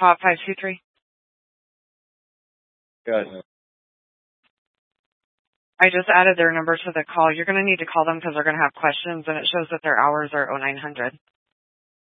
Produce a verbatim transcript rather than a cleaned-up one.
Pop five two three. Good. I just added their number to the call. You're going to need to call them because they're going to have questions, and it shows that their hours are oh nine hundred.